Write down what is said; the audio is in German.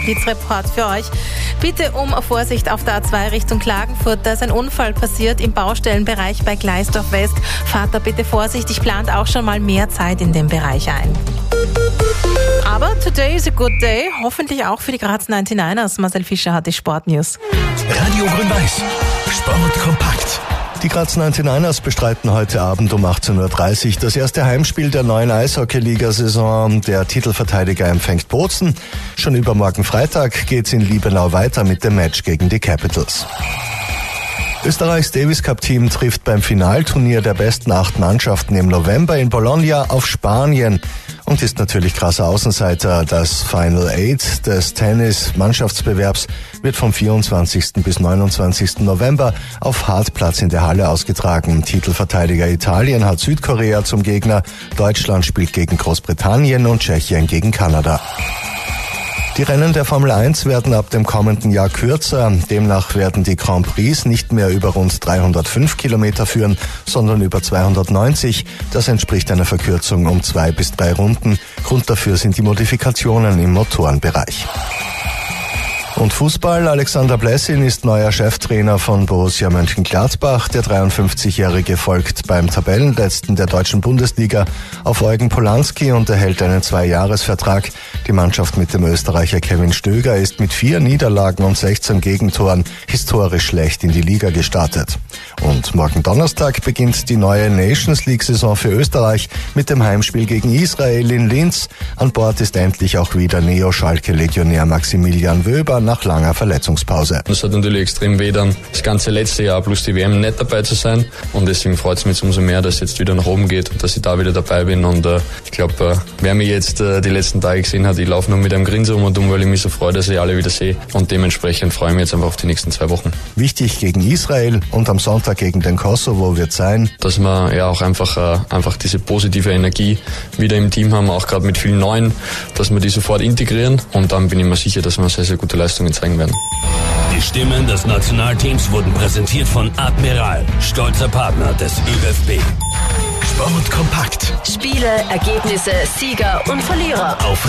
Report für euch. Bitte um Vorsicht auf der A2 Richtung Klagenfurt. Da ist ein Unfall passiert im Baustellenbereich bei Gleisdorf West. Fahrt da bitte vorsichtig, plant auch schon mal mehr Zeit in dem Bereich ein. Aber today is a good day. Hoffentlich auch für die Graz 99ers. Marcel Fischer hat die Sportnews. Radio Grün-Weiß. Sport kompakt. Die Graz 99ers bestreiten heute Abend um 18.30 Uhr das erste Heimspiel der neuen Eishockey-Liga-Saison. Der Titelverteidiger empfängt Bozen. Schon übermorgen Freitag geht's in Liebenau weiter mit dem Match gegen die Capitals. Österreichs Davis Cup Team trifft beim Finalturnier der besten 8 Mannschaften im November in Bologna auf Spanien und ist natürlich krasser Außenseiter. Das Final 8 des Tennis-Mannschaftsbewerbs wird vom 24. bis 29. November auf Hartplatz in der Halle ausgetragen. Titelverteidiger Italien hat Südkorea zum Gegner, Deutschland spielt gegen Großbritannien und Tschechien gegen Kanada. Die Rennen der Formel 1 werden ab dem kommenden Jahr kürzer. Demnach werden die Grand Prix nicht mehr über rund 305 Kilometer führen, sondern über 290. Das entspricht einer Verkürzung um 2 bis 3 Runden. Grund dafür sind die Modifikationen im Motorenbereich. Und Fußball, Alexander Blessin ist neuer Cheftrainer von Borussia Mönchengladbach. Der 53-Jährige folgt beim Tabellenletzten der deutschen Bundesliga auf Eugen Polanski und erhält einen 2-Jahres-Vertrag. Die Mannschaft mit dem Österreicher Kevin Stöger ist mit 4 Niederlagen und 16 Gegentoren historisch schlecht in die Liga gestartet. Und morgen Donnerstag beginnt die neue Nations League-Saison für Österreich mit dem Heimspiel gegen Israel in Linz. An Bord ist endlich auch wieder Neo-Schalke-Legionär Maximilian Wöber nach langer Verletzungspause. Es hat natürlich extrem weh, dann das ganze letzte Jahr plus die WM nicht dabei zu sein. Und deswegen freut es mich jetzt umso mehr, dass es jetzt wieder nach oben geht und dass ich da wieder dabei bin. Und ich glaube, wer mich jetzt die letzten Tage gesehen hat, ich laufe noch mit einem Grinsen um und um, weil ich mich so freue, dass ich alle wieder sehe. Und dementsprechend freue ich mich jetzt einfach auf die nächsten 2 Wochen. Wichtig gegen Israel und am Sonntag gegen den Kosovo wird sein, dass wir ja auch einfach diese positive Energie wieder im Team haben, auch gerade mit vielen Neuen, dass wir die sofort integrieren. Und dann bin ich mir sicher, dass wir sehr, sehr gute Leistungen zeigen werden. Die Stimmen des Nationalteams wurden präsentiert von Admiral, stolzer Partner des ÖFB. Sport kompakt. Spiele, Ergebnisse, Sieger und Verlierer. Auf